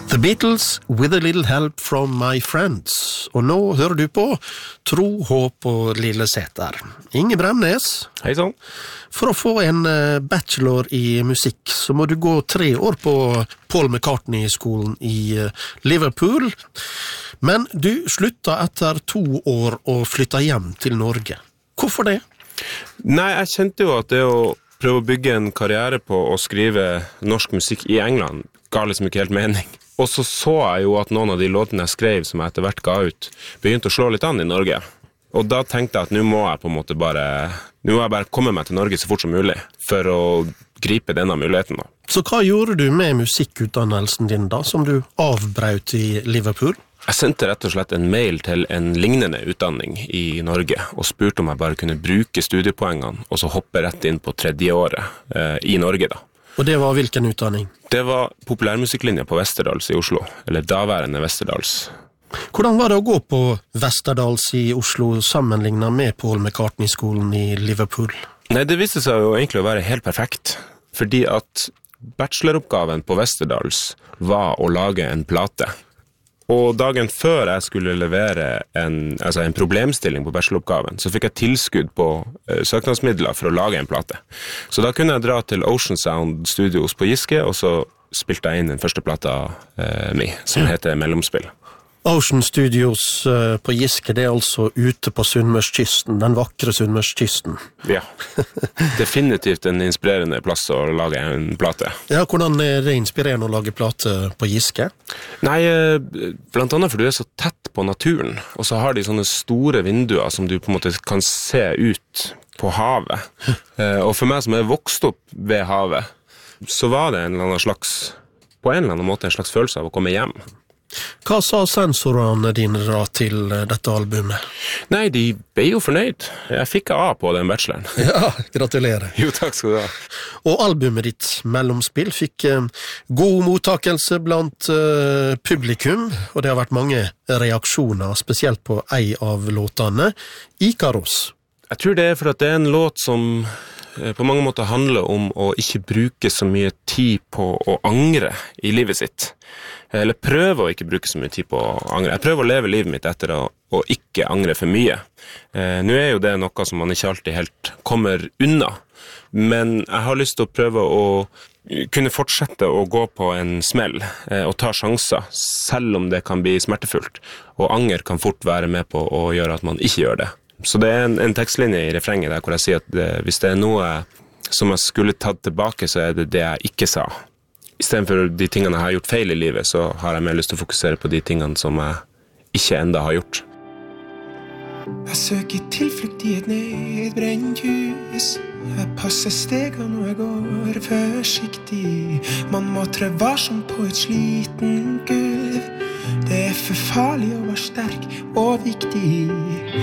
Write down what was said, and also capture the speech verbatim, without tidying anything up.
The Beatles, With a Little Help from My Friends. Og nå hører du på Tro, Håp og Lille Sæter. Inge Bremnes. Hei sånn. For å få en bachelor i musikk, så må du gå tre år på Paul McCartney-skolen i Liverpool. Men du slutta etter to år og flytta hjem til Norge. Hvorfor det? Nei, jeg kjente jo at det å prøve å bygge en karriere på å skrive norsk musikk i England ga liksom ikke helt mening. Og så så jeg jo at noen av de låtene jeg skrev som jeg etter hvert ga ut, begynte å slå litt an i Norge. Og da tenkte jeg at nå må jeg på en måte bare, nå må jeg bare komme meg til Norge så fort som mulig, for å gripe denne muligheten da. Så hva gjorde du med musikkutdannelsen din da, som du avbrøt i Liverpool? Jeg sendte rett og slett en mail til en lignende utdanning i Norge, og spurte om jeg bare kunne bruke studiepoengene, og så hoppe rett inn på tredje året eh, i Norge da. Og det var hvilken utdanning? Det var populærmusikklinja på Westerdals i Oslo, eller daværende Westerdals. Hvordan var det å gå på Westerdals i Oslo sammenlignet med Paul McCartney-skolen i Liverpool? Nei, det viste seg jo egentlig å være helt perfekt, fordi at bacheloroppgaven på Westerdals var å lage en plate. Og dagen før jeg skulle levere en, altså en problemstilling på bacheloroppgaven, så fikk jeg tilskudd på eh, søknadsmidler for å lage en plate. Så da kunne jeg dra til Ocean Sound Studios på Giske, og så spilte jeg inn den første plata eh, mi, som heter Mellomspill. Ocean Studios uh, på Giske, det er altså ute på Sunnmørskysten, den vakre Sunnmørskysten. Ja, definitivt en inspirerende plass å lage en plate. Ja, hvordan er det inspirerende å lage plate på Giske? Nei, blant annet fordi du er så tett på naturen, og så har de sånne store vinduer som du på en måte kan se ut på havet. Og for meg som er vokst opp ved havet, så var det en eller annen slags, på en eller annen måte en slags følelse av å komme hjem. Hva sa sensorene dine da til dette albumet? Nei, de ble jo fornøyd. Jeg fikk A på den bacheloren. Ja, gratulerer. Jo, takk skal du ha. Og albumet ditt, Mellomspill, fikk eh, god mottakelse blant eh, publikum, og det har vært mange reaksjoner, spesielt på ei av låtene, Ikaros. Jeg tror det er for at det er en låt som eh, på mange måter handler om å ikke bruke så mye tid på å angre i livet sitt. Eller prøve å ikke bruke så mye tid på å angre. Jeg prøver å leve livet mitt etter å, å ikke angre for mye. Eh, nå er jo det noe som man ikke alltid helt kommer unna, men jeg har lyst til å prøve å kunne fortsette å gå på en smell eh, og ta sjanser, selv om det kan bli smertefullt. Og anger kan fort være med på å gjøre at man ikke gjør det. Så det er en, en tekstlinje i refrenget der hvor jeg sier at det, hvis det er noe som jeg skulle tatt tilbake, så er det det jeg ikke sa. I stedet for de tingene jeg har gjort feil i livet, så har jeg mer lyst til å fokusere på de tingene som jeg ikke enda har gjort. Jeg søker tilflukt i et nedbrent hus. Jeg passer stegene når jeg går forsiktig. Man må trø varsom på et sliten gulv. Det er for farlig å være sterk og viktig.